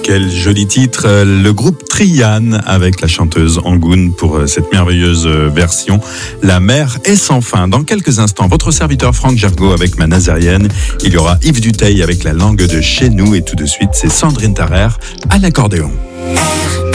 Quel joli titre, le groupe Trian avec la chanteuse Angoune pour cette merveilleuse version La mer est sans fin. Dans quelques instants, votre serviteur Franck Gergaud avec ma nazérienne. Il y aura Yves Duteil avec la langue de chez nous et tout de suite, c'est Sandrine Tarrer à l'accordéon.